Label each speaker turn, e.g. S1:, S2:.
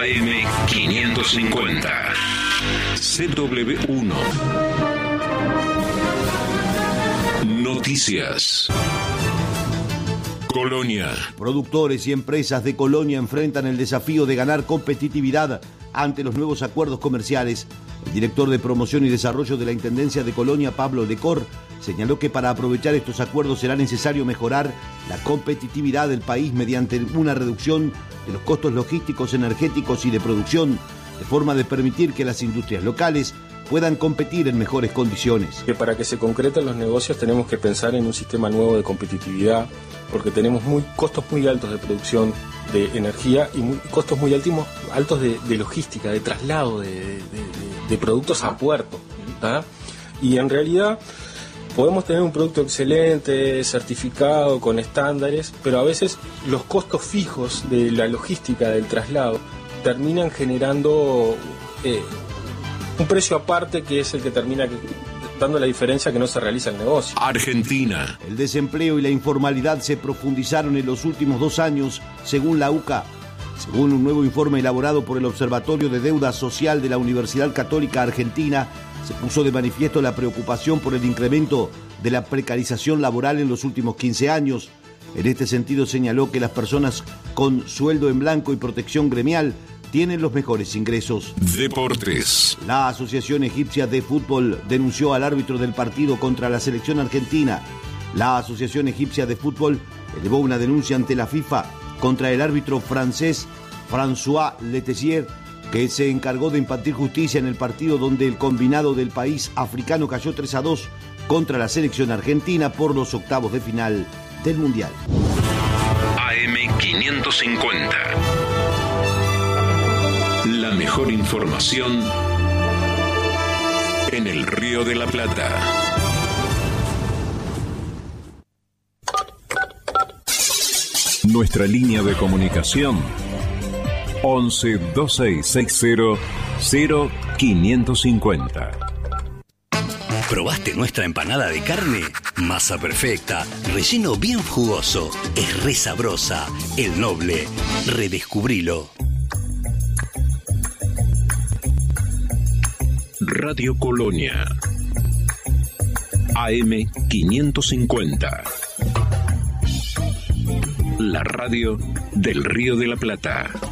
S1: AM550. CW1. Noticias. Colonia.
S2: Productores y empresas de Colonia enfrentan el desafío de ganar competitividad ante los nuevos acuerdos comerciales. El director de Promoción y Desarrollo de la Intendencia de Colonia, Pablo Lecor, señaló que para aprovechar estos acuerdos será necesario mejorar la competitividad del país mediante una reducción de los costos logísticos, energéticos y de producción, de forma de permitir que las industrias locales puedan competir en mejores condiciones.
S3: Que para que se concreten los negocios tenemos que pensar en un sistema nuevo de competitividad, porque tenemos costos muy altos de producción de energía y costos muy altos de logística, de traslado de productos a puerto, ¿tá? Y en realidad podemos tener un producto excelente, certificado, con estándares, pero a veces los costos fijos de la logística del traslado terminan generando un precio aparte que es el que termina dando la diferencia que no se realiza el negocio.
S1: Argentina.
S2: El desempleo y la informalidad se profundizaron en los últimos 2 años, según la UCA. Según un nuevo informe elaborado por el Observatorio de Deuda Social de la Universidad Católica Argentina, se puso de manifiesto la preocupación por el incremento de la precarización laboral en los últimos 15 años. En este sentido señaló que las personas con sueldo en blanco y protección gremial tienen los mejores ingresos.
S1: Deportes.
S2: La Asociación Egipcia de Fútbol denunció al árbitro del partido contra la selección argentina. La Asociación Egipcia de Fútbol elevó una denuncia ante la FIFA contra el árbitro francés François Letessier, que se encargó de impartir justicia en el partido donde el combinado del país africano cayó 3-2 contra la selección argentina por los octavos de final del Mundial.
S1: AM550. La mejor información en el Río de la Plata.
S4: Nuestra línea de comunicación 11 2660 0550.
S5: ¿Probaste nuestra empanada de carne? Masa perfecta, relleno bien jugoso, es re sabrosa. El Noble, redescubrilo.
S1: Radio Colonia. AM550. La radio del Río de la Plata.